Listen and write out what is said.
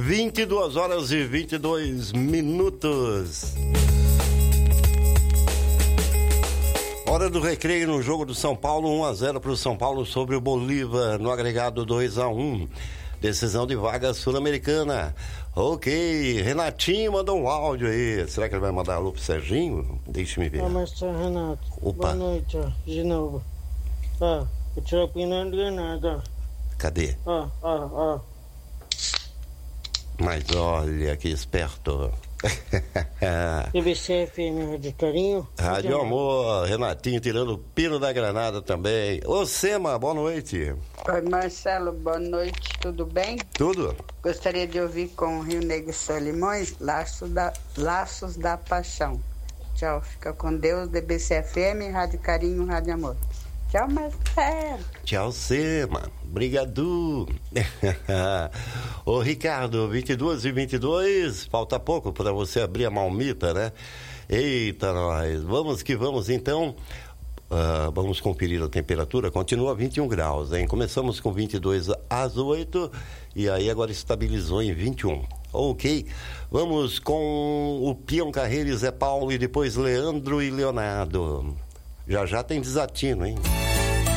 22 horas e 22 minutos. Hora do recreio no jogo do São Paulo, 1-0 para o São Paulo sobre o Bolívar, no agregado 2-1. Decisão de vaga sul-americana. Ok, Renatinho mandou um áudio aí. Será que ele vai mandar alô pro Serginho? Deixa-me ver. Mestre Renato. Opa. Boa noite, ó, de novo. Ó, o Tirapina não ganha nada, ó. Cadê? Ó. Mas olha que esperto. BBC FM Rádio Carinho. Rádio Amor, Renatinho tirando o pino da granada também. Ô Sema, boa noite. Oi Marcelo, boa noite, tudo bem? Tudo? Gostaria de ouvir com o Rio Negro e Solimões, Laços da Paixão. Tchau, fica com Deus, BBC FM, Rádio Carinho, Rádio Amor. Tchau, Marcelo. Tchau, Sema. Obrigado. Ô, Ricardo, 22 e 22, falta pouco para você abrir a malmita, né? Eita, nós. Vamos que vamos, então. Vamos conferir a temperatura. Continua 21 graus, hein? Começamos com 22 às 8 e aí agora estabilizou em 21. Ok, vamos com o Peão Carreiro e Zé Paulo e depois Leandro e Leonardo. Já tem desatino, hein?